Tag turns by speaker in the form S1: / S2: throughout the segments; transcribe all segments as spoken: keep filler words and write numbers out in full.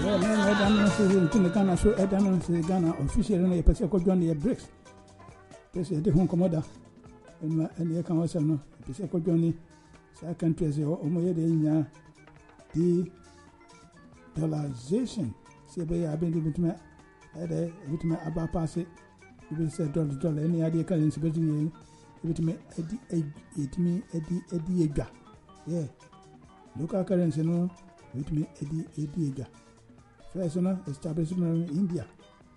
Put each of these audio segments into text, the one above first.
S1: Well, I don't know if you Ghana, so I don't know if Ghana officially a Pacific join the bricks. This is a different commoda. And the account was no Pacific journey. Second country, Omoya, the dollarization. See, I've been given to me at a bit about pass it. If it's a dollar, dollar, any idea currency, but you it me it me Eddie Eddie yeah. Local currency, no, it me Eddie Eddie First, no, establishment in India,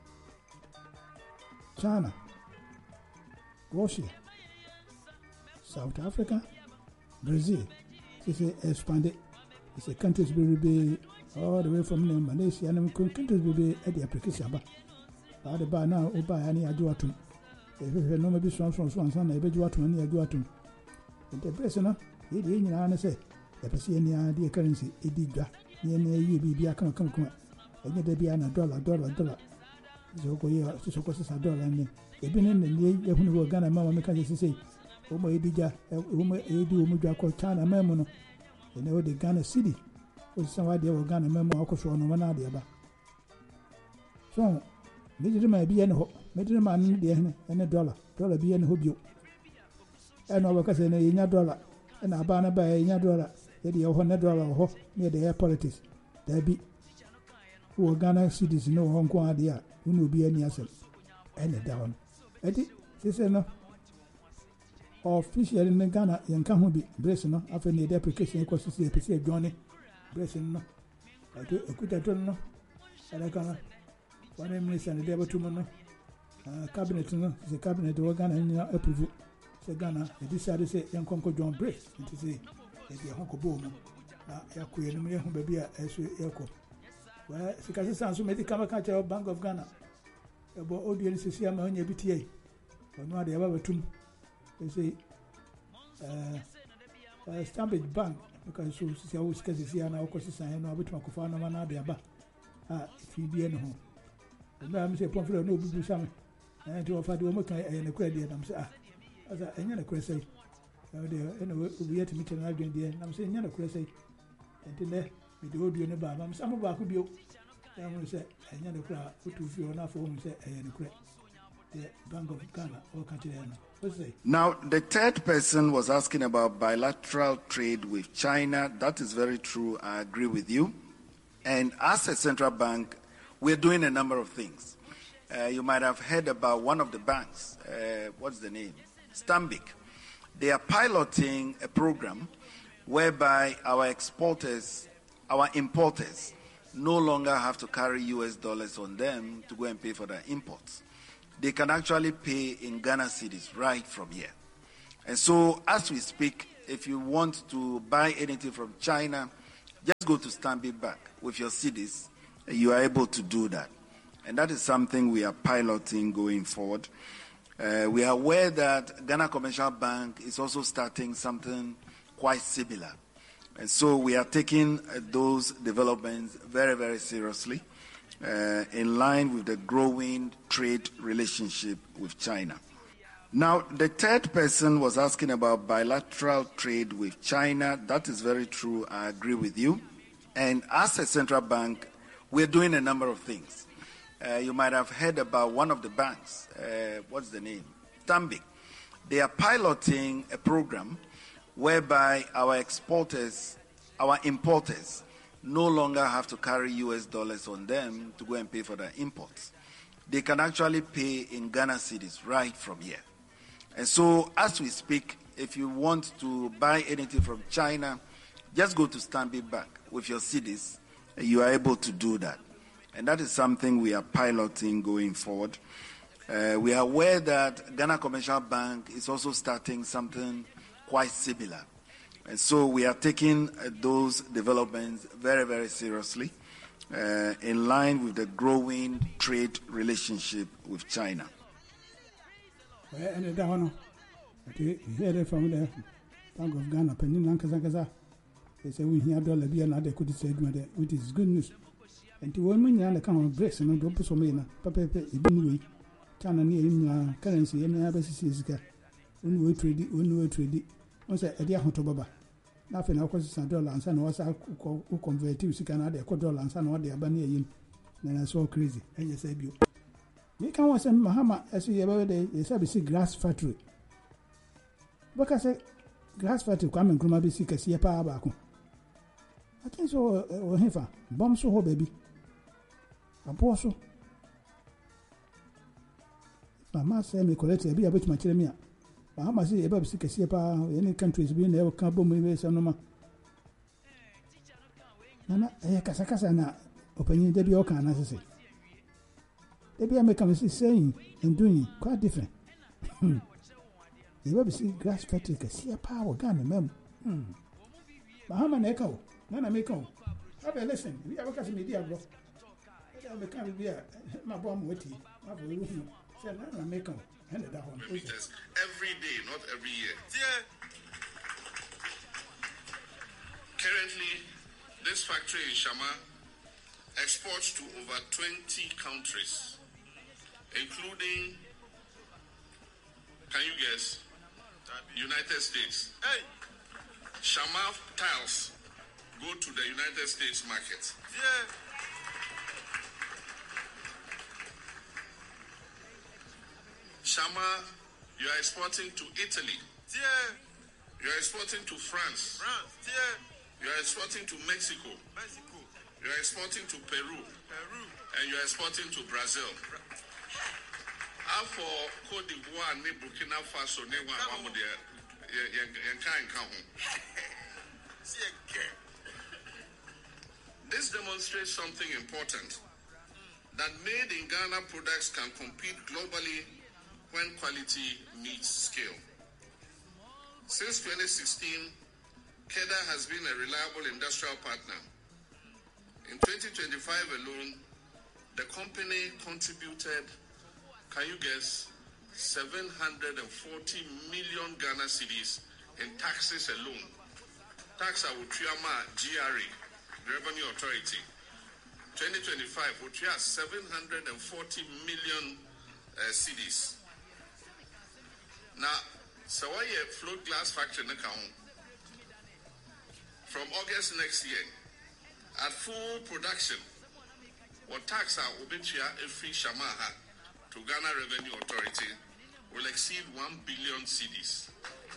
S1: China, Russia, South Africa, Brazil. It's expanded. It's a countries will be all the way from Malaysia and countries will be at the application. But the bar now, Oba any Aduatum. If you know maybe some from one son, a Bejuatum, any Aduatum. And the person, he didn't answer. The Paciania, the currency, Edida, near you be a come come. And yet there be a dollar, dollar, dollar. So go here, so costs a dollar. And they've been in the year who Ghana, Mamma, because say, Omo Edija, Omo Edu, Muja called China Memono. You know the Ghana city. Was somewhere they were Ghana Memo, Okosho, no one idea. So, Major may be any hope, Major man, any dollar, dollar be any hope you. And over Cassina in a dollar, and a banner by a dollar, the hundred dollar or near the air politics. There be who Ghana cities no Hong Kong idea, who will be any asset. And a down. Eddie, she said no. Officially in Ghana, young can be bracing after the deprecation because it's a P C Johnny bracing. No, I do a good at no. And I can one minister and the devil to mono. Cabinet, no, the cabinet of Ghana and approve. Say Ghana, they decided to say young Conco John Brace and to say, if you're Honko Boom, Yaku and me, who may be a Yako. Well, because it sounds to make the Kamakacha of Bank of Ghana. About audience to see a man, B T A. But no, they have a tomb. They say, uh, uh, Stanbic Bank, because so see always because it's here now, because it's a no bit of Kufana Manada, but ah, if you be any home. The man say, Pomfrey, no people, some, and to offer the woman and a credit, and I'm saying, ah, as I ain't a crazy. Anyway, we had to meet another day, and I'm saying, you're a crazy. And then with the audio in the bar, I'm some of our could be. I'm going to say, and you're a crowd, who to feel enough for home, say, and a credit. The Bank of Ghana or Catriana.
S2: Now, the third person was asking about bilateral trade with China. That is very true. I agree with you. And as a central bank, we're doing a number of things. Uh, you might have heard about one of the banks. Uh, what's the name? Stanbic. They are piloting a program whereby our exporters, our importers, no longer have to carry U S dollars on them to go and pay for their imports. They can actually pay in Ghana cedis right from here. And so, as we speak, if you want to buy anything from China, just go to Stanbic Bank with your cedis, and you are able to do that. And that is something we are piloting going forward. Uh, we are aware that Ghana Commercial Bank is also starting something quite similar. And so we are taking uh, those developments very, very seriously. Uh, in line with the growing trade relationship with China. Now, the third person was asking about bilateral trade with China. That is very true. I agree with you. And as a central bank, we're doing a number of things. Uh, you might have heard about one of the banks. Uh, what's the name? Stanbic. They are piloting a program whereby our exporters, our importers, no longer have to carry U S dollars on them to go and pay for their imports. They can actually pay in Ghana cedis right from here. And so, as we speak, if you want to buy anything from China, just go to Stanbic Bank with your cedis, and you are able to do that. And that is something we are piloting going forward. Uh, we are aware that Ghana Commercial Bank is also starting something quite similar. And so we are taking uh, those developments very, very seriously, uh, in line with the growing trade relationship with China.
S1: And down, you hear it from the Bank of Ghana, Penin Lankazaga. They say we hear dollar be another could say, which is good news. And to one million account of breaks and no so many, Papa, Ibn China near in currency, and other cities. When we trade it, when we trade it, once a dear Hotobaba. Nothing, of course, is a dollar and son was who converted to Canada, a dollar and son what they are banning. Then I saw crazy. And you say, you. You can want some Mahama as you ever day, you said, see grass factory. But I say, grass factory come and come be sick as your power back. I think so, or heifer, bomb so, baby. A posso. My master may collect a bit of my chimney. How much is about sick as your power? Any countries being there, can't boom me with some number. Nana, a casacasana, opening the Bioka, as I say. Maybe I make a saying and doing quite different. You ever see grass factory, see a power gun, ma'am. Mahama Neko, Nana Meko. Have a listen, we have a custom media, bro. I become here, my bomb witty, my room, said Nana Meko, and that one.
S3: Every day, not every year. Yeah. Currently, this factory in Shama exports to over twenty countries, including, can you guess, United States. Hey, Shama tiles go to the United States market. Yeah. Shama, you are exporting to Italy. Yeah. You are exporting to France. France. Yeah. You are exporting to Mexico. Mexico. You are exporting to Peru. Peru. And you are exporting to Brazil. For Cote d'Ivoire, Burkina Faso, ne one one there. This demonstrates something important, that made in Ghana products can compete globally when quality meets scale. Since twenty sixteen, KEDA has been a reliable industrial partner. In twenty twenty-five alone, the company contributed, can you guess, seven hundred forty million Ghana cedis in taxes alone. Tax Awutriama G R A, Revenue Authority. twenty twenty-five, which has seven hundred forty million uh, cedis. Now, so why a float glass factory in the account? From August next year, at full production, what tax are Obitia Efi Shamaha to Ghana Revenue Authority will exceed one billion cedis.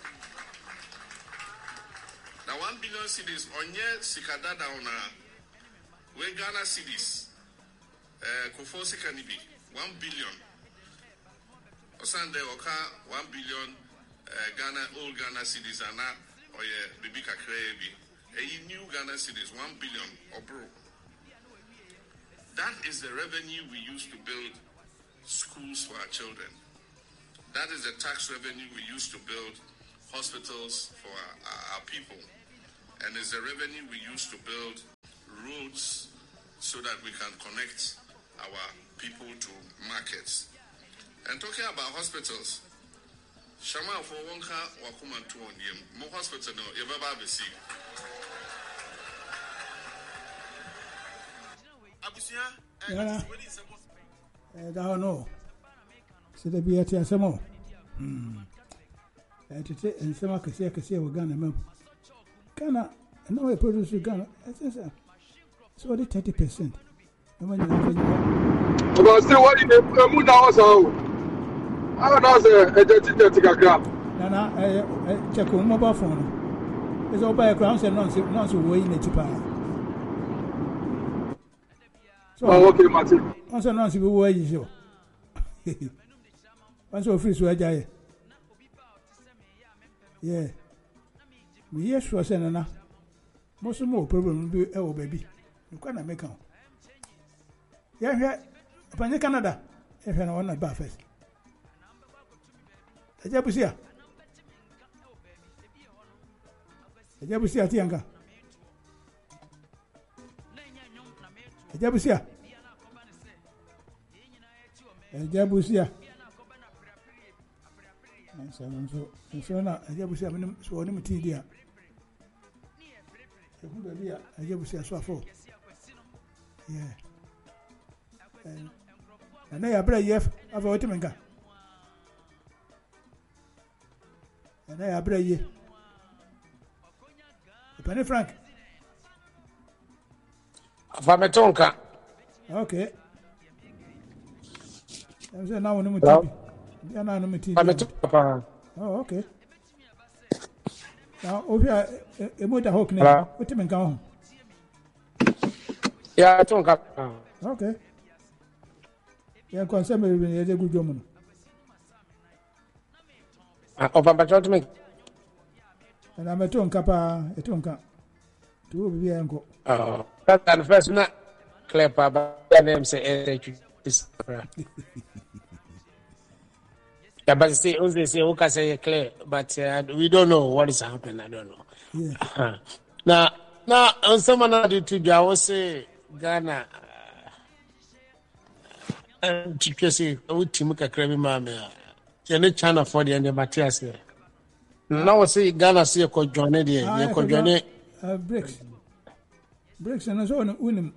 S3: Now, one billion cedis on ye Sikadada on where Ghana cedis, Kofo Sikanibi, one billion. Osande Oka, one billion Ghana, old Ghana cedis, and now, or ye, Bibika Krebi, a new Ghana cedis, one billion, or bro. That is the revenue we use to build schools for our children. That is the tax revenue we use to build hospitals for our, our, our people. And it's the revenue we use to build roads so that we can connect our people to markets. And talking about hospitals, Shama for Wonka Wakuman to on him, more hospital no ever see.
S1: Yeah, I don't know. So the be at Yasamo. Hmm. And to say, and some can say, I can say, we're gonna move. Ghana, and now I produce Ghana. So the thirty percent. About say what in the moon house. I don't know, a dirty gram. Nana, I check on mobile phone. It's all by a crown and not so way in the cheaper. Oh, okay, Martin. Once I know if you were you. Once your fish were jay. Yeah. Me, yes, was an most more problem will be our baby. You cannot make out. Yeah, yeah. Upon Canada, if I want a buffet. A Jabusia. A Jabusia Tianga. A Jabusia. A Jabusia. So, so now, a Jabusia, so I'm a T D. A Jabusia Swafo. Yeah. And I break yef of a Timinga. And I break ye. Penny Frank.
S4: Fametonka.
S1: Okay. I'm saying now no T V. Yeah, now no T V.
S4: Fametonka.
S1: Oh, okay. Now, over a motor hawk now. What do you mean go?
S4: Yeah, Tonka.
S1: Okay. Yeah, concern me when you're a good woman.
S4: Of a patriotic.
S1: And I'm a tonka, a tonka. Two will be uncle.
S4: Oh, that's the first not clear, but the name say this. Yeah, but see, they say, okay, say clear, but uh, we don't know what is happening. I don't know.
S1: Yeah.
S4: Now, now, on someone added to you, I will say Ghana. And to say, oh, Timuka Kremi Mamma. You're China for the end of Matthias here. Now, I say Ghana, see a cojoine, dear. You're cojoine.
S1: Bricks. Bricks and so on, win.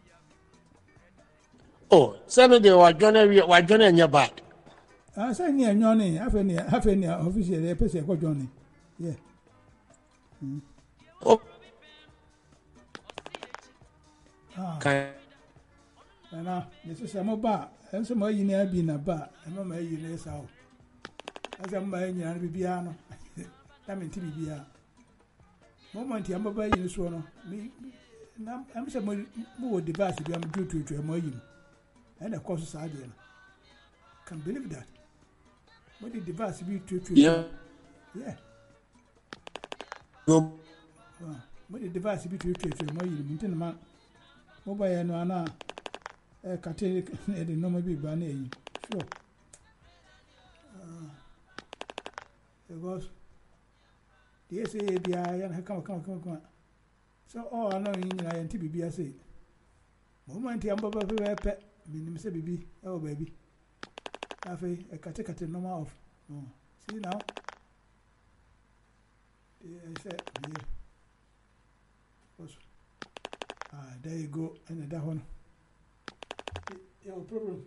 S4: Oh, Saturday, what Johnny, what Johnny and your back.
S1: I say near Johnny, half any, half any official, they pay for Johnny. Yeah.
S4: Oh.
S1: Ah. And now, this is a mobile, and some more you never been a bar, and no may you know so. As I'm buying you and Bibiano. I mean, T B R. Moment, I'm buying you so. Me, I'm some more device to be due to to a moying. And of course, I can't believe that. What did device be to to?
S4: Yeah.
S1: Yeah.
S4: Go.
S1: What did device be to to a moying? Minton man. Mobile and Anna. A catteric, and no maybe banning. Sure. Because the S A B I and come, come, come, come. So, all I know in I and T B B I say, moment, I'm Baba pet, meaning Mister B B, oh baby. Have a catecate no more off. See now? I said, ah, there you go, and that one. Your problem.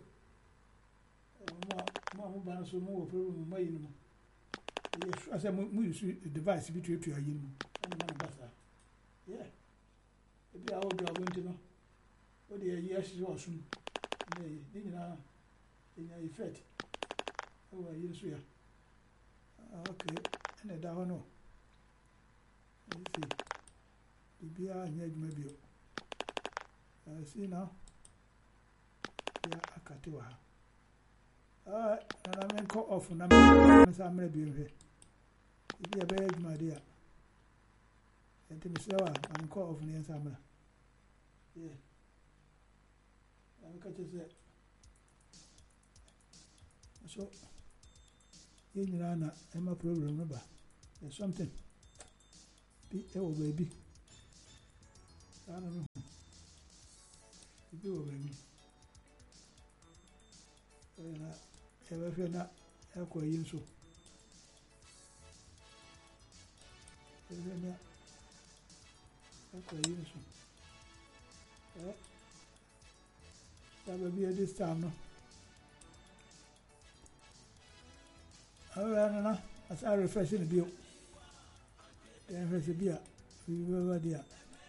S1: Mamma, Mamma, so more problem, my you. I said, we device between two of you. Yeah. If you are going to know what the years was soon, in your effect. Oh, yes, we are. Okay, and I don't know. Let's see. The beer and yet maybe. I see now. Yeah, I can't do it. Alright, and I'm in call off, and I'm maybe here. If you are very my dear, and to Mister I'm call off near summer. Yeah, I'm catching it. So, in Rana, I'm a problem, remember. There's something. Be oh, baby. I don't know. Be oh, baby. Ever feel not echo in so. Echo in so. That will be at this time, no? All right, no, as I refresh in the bill. Then refresh the beer. We will over there.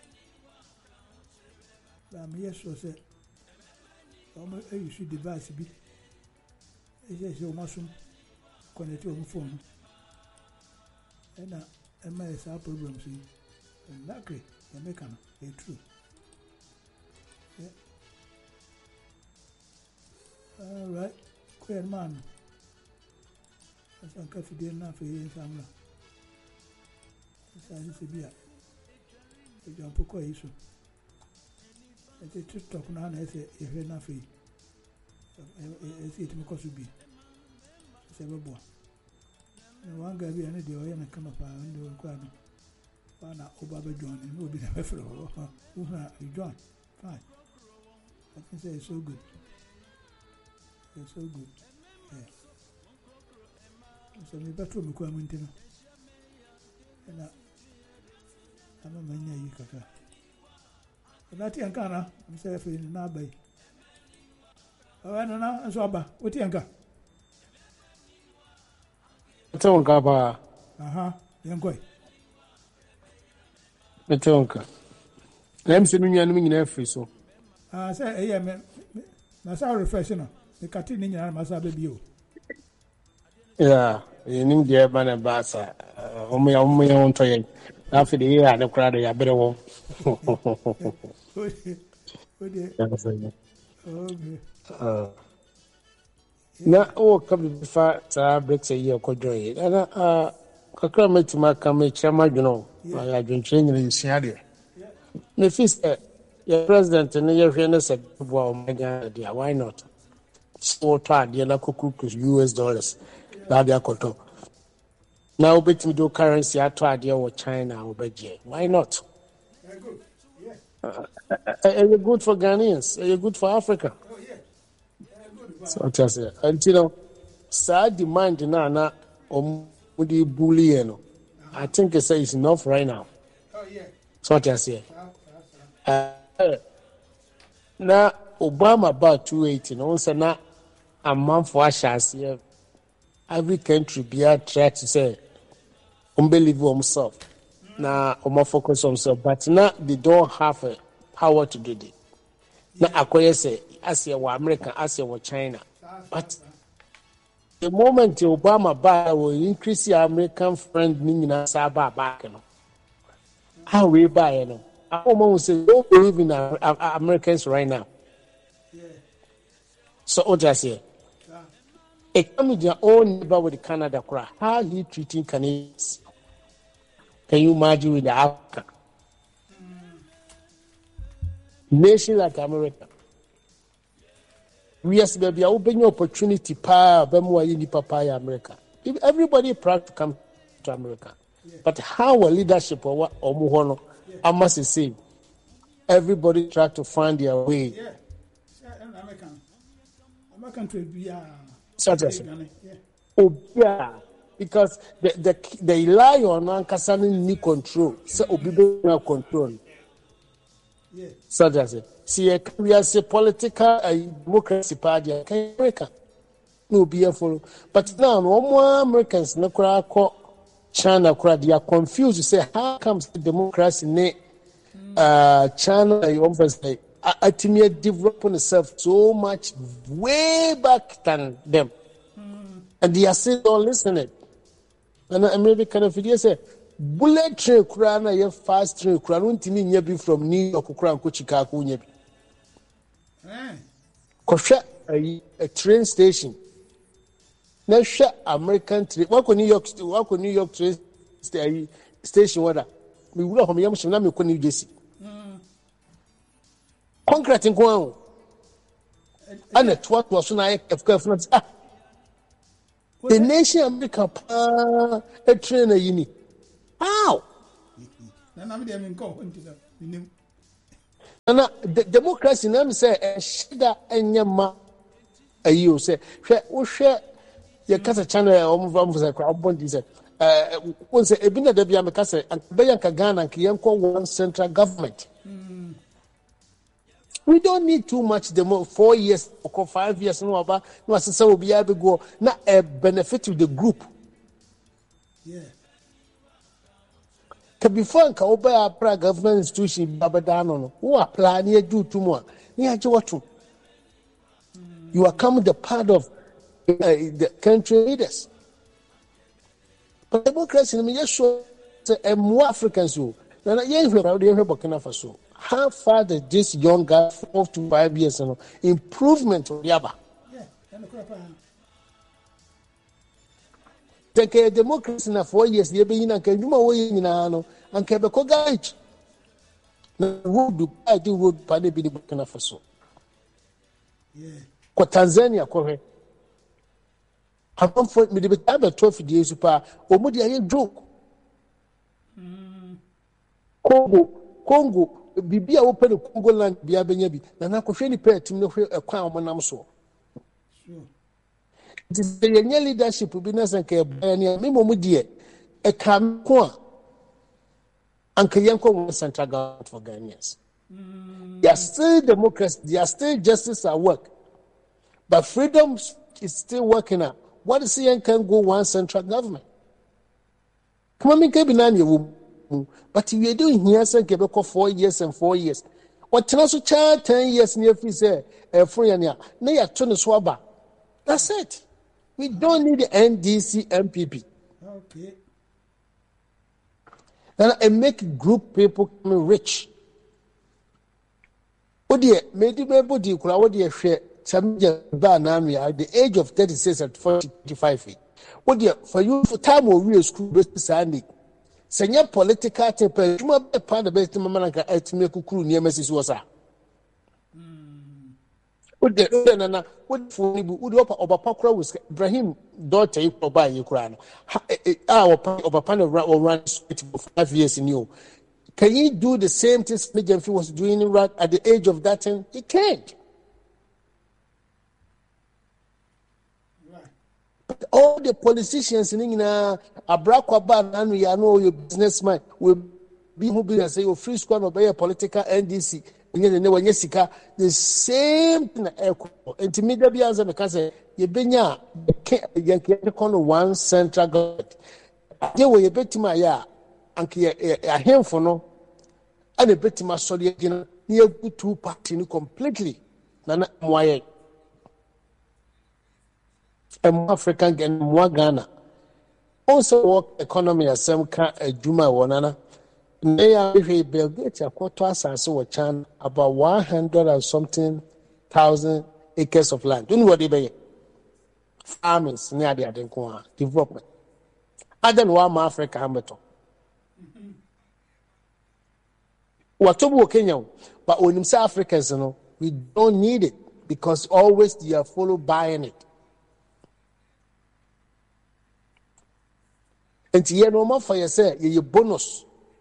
S1: I'm yes, so say. Almost you should device be. It says you must connect to your phone. And I may have problems in luckily, the mechanic, a true. Yeah. All right, queer man. I'm confident enough for you in Samla. It's a beer. You jump a coition. It's a two talk now, and I say, if you're not free. I see it because you be. It's a boy. One guy be an idiot and come up and do a crowd. One Obaba John and will be the fellow. You join. Fine. I can say it's so good. It's so good. Yeah. So we better be coming to know. And I'm a man, you can. And that young Ghana, I'm saying for you now, by. Oh, I don't know, and so about what young Ghana.
S4: Tonka,
S1: uh huh, young boy.
S4: Metonka. I'm saying you are not in free so.
S1: Ah, say, eh, me, na sa refreshing. The cutting in your masa baby.
S4: Yeah, you need the man and bassa. Only a woman on train. After the year, the crowd, I better walk. Okay. Na o come before ta breaks a year could join. And uh, Kakra met to my come chama, you know, I have been training in Siadia. The first, your president and your friend said, well, my God, why not? So tired, the other cook U S dollars. Babia Koto. Now, bet me do currency at idea or China or Beijing. Why not?
S1: Very good. Yeah.
S4: Uh, are you good for Ghanaians? Are you good for Africa?
S1: Oh, yeah. Good.
S4: So I tell you, and you know, sad demand na na omudi bully, you know. I think it's it's enough right now.
S1: Oh, yeah.
S4: So I tell you, uh, now Obama about two eighty, no one said na a month for us. Every country be a try to say, unbelievable himself. Now, um, focus on himself, but now they don't have a power to do it. Now, I say, Asia or America, Asia or China. But the moment Obama buy will increase your American friend, Nina Saba back. How we buy, you know. I almost say, don't believe in uh, uh, Americans right now. So, what I say? A come your own neighbor with Canada, how he treating Canadians? Can you imagine with the Africa? Nation like America. We as baby, open your opportunity, pa, bemwa yindi papaya America. If everybody proud to come to America, yeah. But how a leadership or what omuhono, I must say, everybody try to find their way.
S1: Yeah, American, American trade, yeah.
S4: Such as oh yeah, because the the they rely on Ankasani ni control, so Obibe no control. Yeah. Such as see we are say political uh, democracy party America no be follow, but now no more Americans no kura ko China kura they are confused. You say how comes the democracy ne uh China you almost say Atimia developing itself so much way back than them. Mm. And they are still not listening. And I maybe kind of idea say bullet train krana your fast train krana won't mean you be from New York kran ko Chicago nyebi. Eh. Kosha a, a train station. Now share American train. What New York what New York train station wada. Me wura hom yam shina me ko New Jersey. Concrete in Guam. And it what was when I have government. Ah, the nation America, a trainer, you need. How? And the democracy, I'm say, a shida and yama. A you say, oh, share your casa channel of a crowd bond. Uh, once a bina de Biamacasa and Bayanka Ghana and Kiyanko one central government. We don't need too much demo four years or five years no about no as will be able to go not a benefit to the group. Yeah. Can be fun can obey a pra government institution babadano who apply near do to more. Near to you are coming the part of uh, the country leaders. But democracy in me show a more Africans who then I hear Burkina Faso. How far does this young guy, four to five years, you know, improvement on Yaba? Yeah, take a democracy in four years, you be in a Kajuma way in Ano, and Quebeco Gaich. Would do I do would Paddy be the Burkina Faso? Yeah. Kwa Tanzania, correct. I don't for me the other trophy days super, or would you joke? Congo, Congo. Bibia open the Congo land bia benyabi na na kohwe ni pet no hwe ekwan omonam so it is the young leadership bi na sanka ebani me momu die e kam ko a anka yanko central government for Ghanaians. Mm. They are still democracy, they are still justice at work, but freedom is still working out. What is saying can go one central government? Come on, me ke bi na nyewu but we are doing here say Quebec four years and four years. What also child ten years near free say a free and ya. Na ya turn swaba. That's it. We don't need the N D C M P P.
S1: Okay.
S4: And, and make group people rich. What dear, maybe maybe kura what dear share some ba na at the age of thirty-six and forty-five. What dear for you for time or real school best Sandy. Senya political temper, you might be part of the best Mamanaka at me kukuru near Missus Wasa. What the Nana, what for you would open Obapakra with Ibrahim daughter or by Ukraine. Our Obapan or run for five years in you. Can you do the same thing Smith was doing right at the age of that time? He can't. But all the politicians in Abrakwaba and you know your businessman will be who be say your free squad or a political N D C. The same thing. And media be answer because you been ya one central government. They were a bit my ya and a handful no and a bit my solid again near two party completely. Nana Moye. And African and more Ghana. Also, work economy as some kind of Juma Wanana. They are Bill Gates, a quarter as a chan about one hundred and something thousand acres of land. Don't what they be farming near the Adenqua development. I don't want Africa Hamilton. What to Kenya, but when South Africans, you know, we don't need it because always they are followed buying it. And you no more for yourself, you bonus.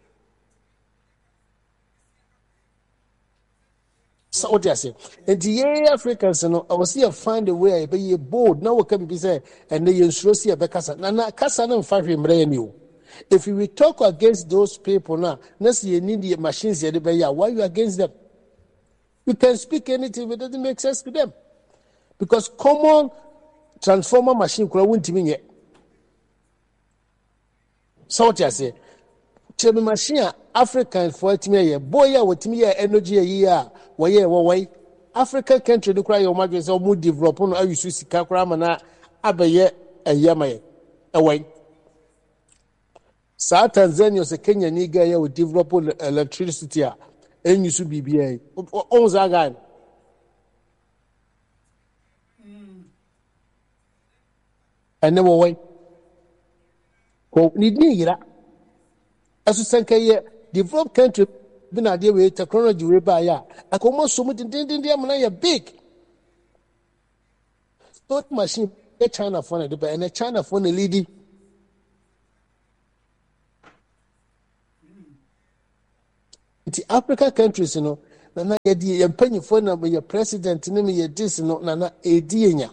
S4: So what you say? And the Africans, you know, I was here find a way, but you bold. Now we can be say, and they ensure see a bekasa. Na na kasa na mfafi mrenu. If we talk against those people now, let's you need the machines here. Why you against them? You can speak anything, but it doesn't make sense to them, because common transformer machine could win to me yet. So what you say? Tell me, machine African for it me boy with me energy a year. Why why African country do cry your market so more develop on how you see Kakra na abaye a yamaye away. South Tanzania se Kenya niga ya will develop electricity and you should be B A. On Zagan. And never wait. Oh, need me that. As you say, developed country, been idea with technology, we buy ya. I come on so much in the big. Thought machine, a China phone, and a China phone, a lady. The African countries, you know, Nana, you're paying for number, your president, name your this, no, Nana, a dear.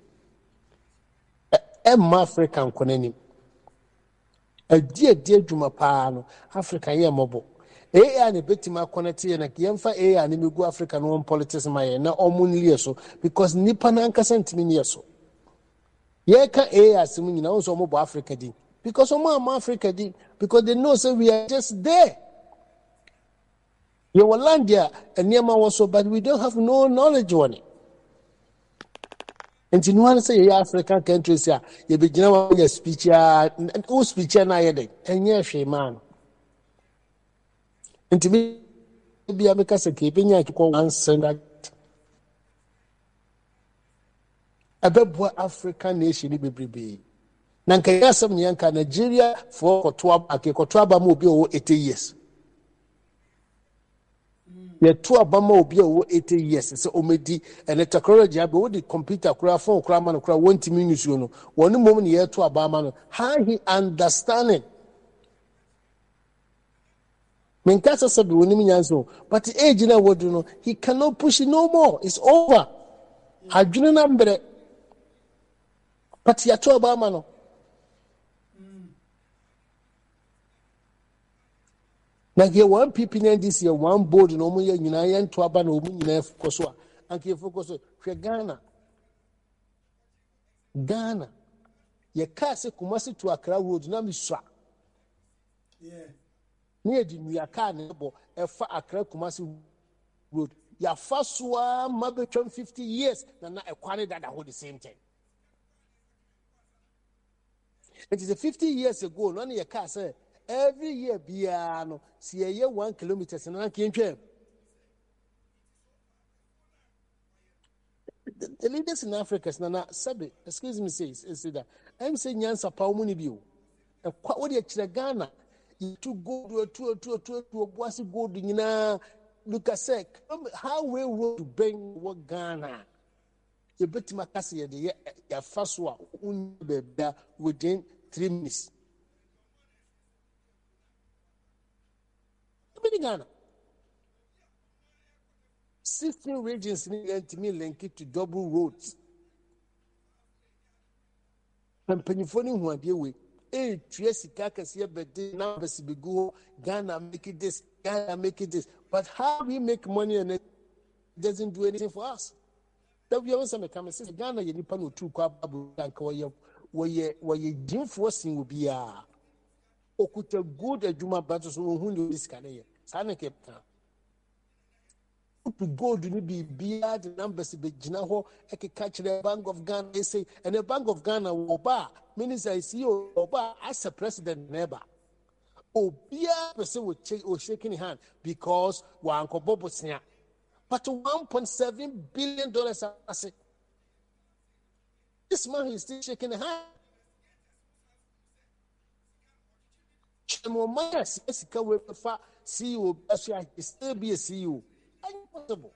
S4: M African Conani. A dear, dear Jumapano, African year mobile. A and a bit my connecty and a Kiamfa A and you go African one politics my na omun so because Nipananka sent me so. Ye can A as me now so mobile Africa ding. Because I'm Africa ding, because they know so we are just there. You will land there and near my so, but we don't have no knowledge on it. And you want to say African countries, yeah, you be general your speech, and who speech and I had and yes, man. And to me, be a because of keeping you to call one sender. A bit what African nation be be. Nankaya some Yanka Nigeria for Twab Akekotwaba mobile eighty years. The two Obama will be over eighty years. So, Omedi and the technology, but what the computer, craft, phone, cramming, craft, one team minutes, you know, one moment here to Obama, how he understanding. Menkasa said, when he answer, but the age in a word, you know, he cannot push it no more. It's over. I do not remember. But he had to Obama. No. Now here one people in this year, one board no more United to Aban or Munaf Koswa, and here focus on Ghana. Ghana. Ye cast a Kumasi to Accra Road, Namiswa.
S1: Yeah.
S4: near the Nuyaka nebo, a fa Accra Kumasi road. Ya faswa mabe fifty years, na na a quantity that hold the same thing. It is a fifty years ago, none of your car say every year biano, see a year one kilometers and I can't tell. The, the leaders in Africa, Nana Sabi, excuse me, says, is that I'm saying Yansa Paumunibu. And what you actually Ghana, you to go to a tour to a tour to a bossy gold in look at sec. How we will to bring what Ghana? You bet Macassia, the first one within three minutes. Ghana. sixteen regions need to me link it to double roads. And penifoni who are dear with a Tracy Kakas here, but now the go Ghana make it this, Ghana make it this. But how we make money and it doesn't do anything for us? That we also make a say Ghana, you depend on two quabu and Koya, where you dim forcing will be a Okuta good at Juma Battles who do this kind of year. Sana kept town. To go to be beard the numbers be Jinaho, I can catch the Bank of Ghana, they say, and the Bank of Ghana will bar, Minister I see Oba as a president never. Oh, be a person would shake or shaking hand because one Kobobo Snia. But one point seven billion dollars I say. This man is still shaking the hand. Chemomaya says, C E O, still be a C E O. Impossible.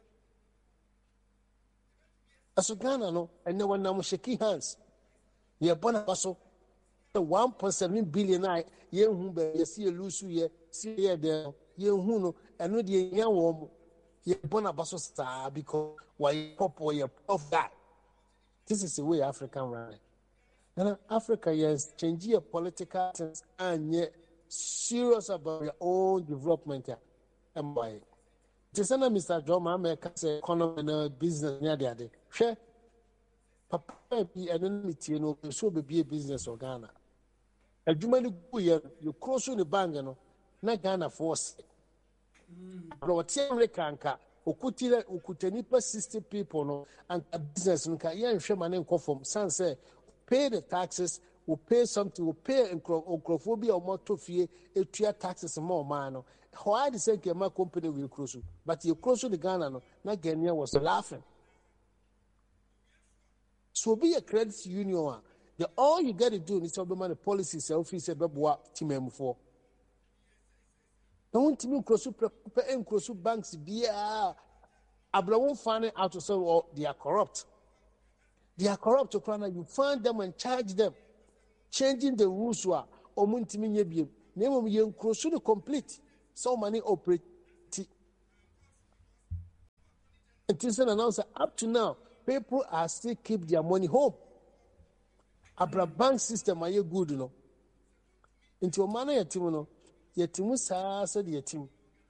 S4: As a Ghana, no, and no one now shaking hands. You're born a muscle. The one point seven billion I, ye whom you see a loose ye, see ye there, ye who know, and no dear young woman, ye born a bustle star because why you pop or you of that. This is the way African run. And Africa is changing your political things and yet serious about your own development. And why? Tisana Mister John America say economy and business near the other. Share Papa be an enmity, you know, so be a business of Ghana. A Jumani Guya, you cross on the bank, you know, not Ghana force. But Rekanka, Ukutila, Ukutenipa sixty people, no, and a business, and Kayan Shaman come from Sanse, pay the taxes, will pay something, will pay in Crophobia or more to fear, a tier taxes and more man. Why the same my company will cross you? But you cross the Ghana, no, not Ganya was laughing. So be a credit union. The all you got to do is to be policy selfish about what team for. Don't team cross and cross banks be a Abraham finding out to say, oh, they are corrupt. They are corrupt to Krana. You find them and charge them, changing the rules. Or Muntimin Yabim, name of young cross to complete. So many operate. And Tilson announced that up to now, people are still keep their money home. Abra bank system are you good, you know? Into a manner, your team, no, your team said your team.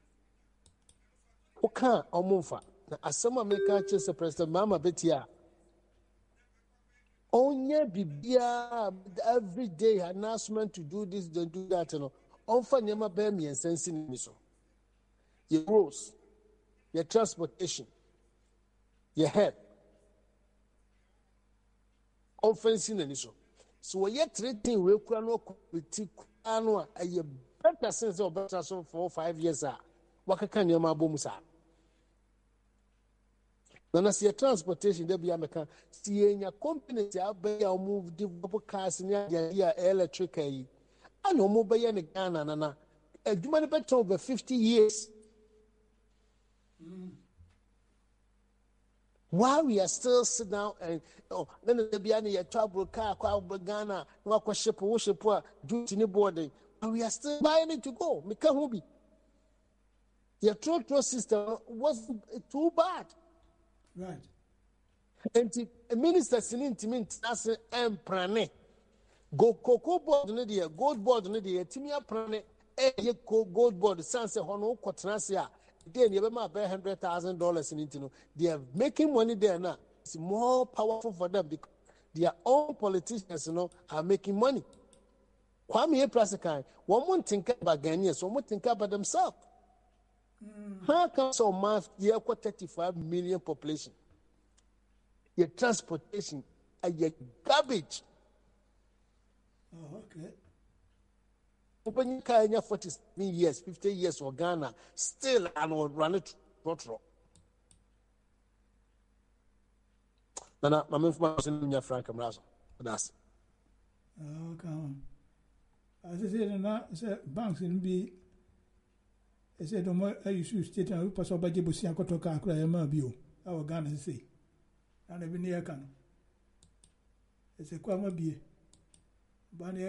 S4: Okay, or Mufa. As some American chess president, Mama Betia. Only be every day announcement to do this, don't do that, you know. Offer Yama Bemi and sensing me so. Your roads, your transportation, your head. Offensing and so. So we are treating we crano with Tikano a better sense of better so for five years. Waka can you mabomusa? Then I see a transportation, there be a mechanic. See your company, I'll be or move develop cars in the idea electric. I know mobile in Ghana, Nana. A human better over fifty years. Mm. While we are still sitting down and oh, then the Biani a trouble car, Ghana, no ship, worship, duty boarding, and we are still buying it to go. Mikahubi. Your trotro system wasn't too bad.
S1: Right.
S4: And the minister sinin to me, that's an prane. Go cocoa board, no dear, gold board, no dear, Timia prane, a gold board, Sansa Hono, Quatrasia. Then you have about one hundred thousand dollars in it. They are making money there now. It's more powerful for them because their own politicians, you know, are making money. Kwame Prasikan, one won't think about Ghanaians, one won't think about themselves. Mm. How come so much? You have thirty-five million population. Your transportation and your garbage.
S1: Oh, okay.
S4: When you can forty-seven years, fifty years for Ghana, still and will run it trotro. Nana, my information in your Frank Amrazo. That's
S1: oh, come on. As I said, now, banks in B. I said, I used to state and we pass over Jibusi and Kotoka, cry a mobile. Our Ghana say. And I've been near Can. It's a Kwama be. Bunny,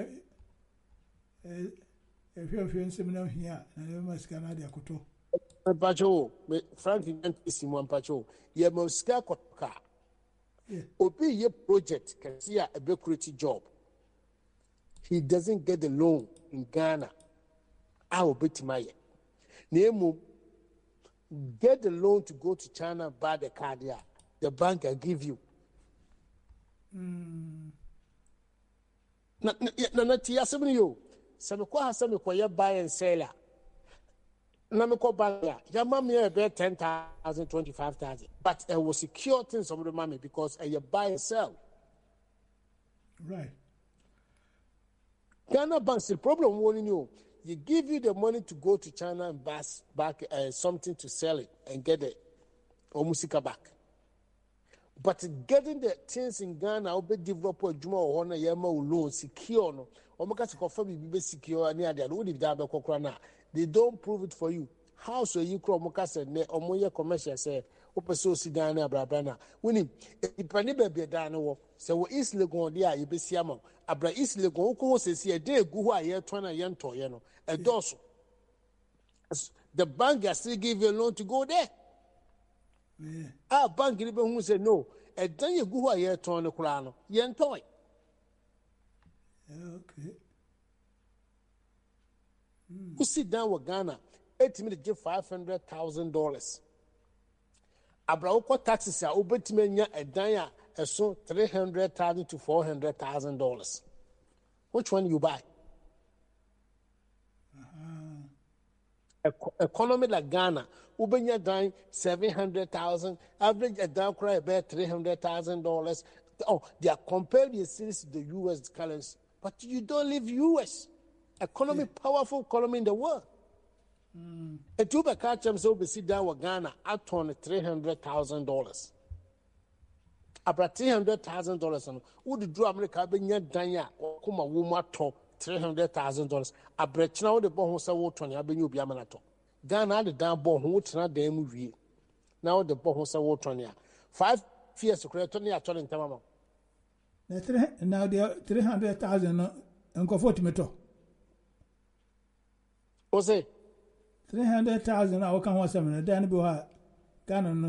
S1: a few friends seminar here, and I never Canada Koto.
S4: Pacho, Frank is in one pacho. Ye must Kotoka. Obi ye project can see a bakery job. He doesn't get the loan in Ghana. I will bet my name. Get the loan to go to China, buy the card here. The bank will give you.
S1: Mm.
S4: Na na na tia seven yo. Se me kwa ha se me kwa ye buy and sell. Na me kwa buy ya. Ya mama about ten thousand, twenty-five thousand. But I was secure things from the money because I buy and sell.
S1: Right.
S4: Ghana banks, the problem warning you, you give you the money to go to China and buy back uh, something to sell it and get the omusika back. But getting the things in Ghana, will be developed a juma or honor yama loan secure no. Omaka confirm be secure near the other dabe they don't prove it for you. How so you call Moka said ne omoya commercial say open so Ghana brabana. Winning if any baby dano so East Legon dia you be siamo. Abra East Legon ko says here day go a year twenty yen to yeno. A doso. The bank has still give you a loan to go there.
S1: Yeah.
S4: Ah, bank even who say no. A then you go a year to the Kurano. Yen toy.
S1: Okay.
S4: Mm. Who sit down with Ghana? Eight minutes give five hundred thousand dollars. Abraoko taxes are obetimenya a danya a so three hundred thousand to four hundred thousand dollars. Which one you buy? Uh-huh. E- economy like Ghana, ubenya dying seven hundred thousand, average a down cry about three hundred thousand dollars. Oh, they are compared your cities to the U S currency, but you don't live U S. Economy, yeah. Powerful economy in the world.
S1: Mm.
S4: A two by catch them so be sit down with Ghana at on three hundred thousand dollars. About three hundred thousand dollars and would do America be near Danya or Kuma Wuma top three hundred thousand dollars. A breach now the bon who's a water on Avenue Biamanato. Ghana the down bon who would not the movie. Now the bon who's a water on ya. Five years to create Tony at in Tamama.
S1: Now they are three hundred thousand and go forty meter.
S4: What's it?
S1: Three hundred thousand. I can want some. Then be what Ghana.